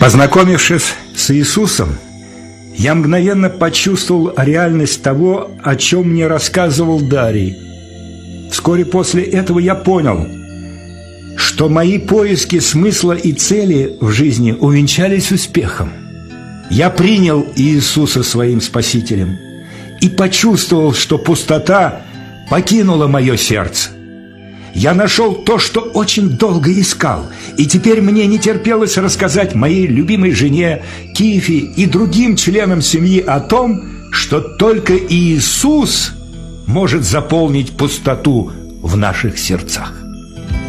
Познакомившись с Иисусом, я мгновенно почувствовал реальность того, о чем мне рассказывал Дарий. Вскоре после этого я понял, что мои поиски смысла и цели в жизни увенчались успехом. Я принял Иисуса своим Спасителем и почувствовал, что пустота покинула мое сердце. Я нашел то, что очень долго искал, и теперь мне не терпелось рассказать моей любимой жене Кифи и другим членам семьи о том, что только Иисус может заполнить пустоту в наших сердцах.